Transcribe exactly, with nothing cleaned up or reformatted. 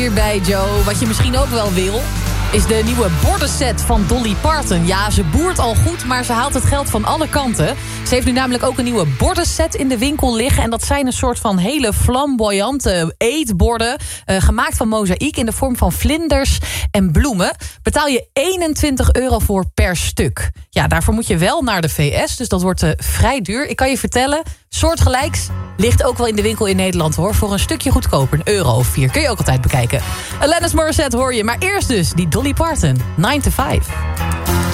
hierbij, Joe. Wat je misschien ook wel wil, is de nieuwe bordenset van Dolly Parton. Ja, ze boert al goed, maar ze haalt het geld van alle kanten. Ze heeft nu namelijk ook een nieuwe bordenset in de winkel liggen. En dat zijn een soort van hele flamboyante eetborden. Uh, gemaakt van mozaïek in de vorm van vlinders en bloemen. Betaal je eenentwintig euro voor per stuk. Ja, daarvoor moet je wel naar de V S, dus dat wordt uh, vrij duur. Ik kan je vertellen, soortgelijks ligt ook wel in de winkel in Nederland, hoor. Voor een stukje goedkoper, een euro of vier. Kun je ook altijd bekijken. Alanis Morissette hoor je, maar eerst dus die Dolly Parton, nine to five.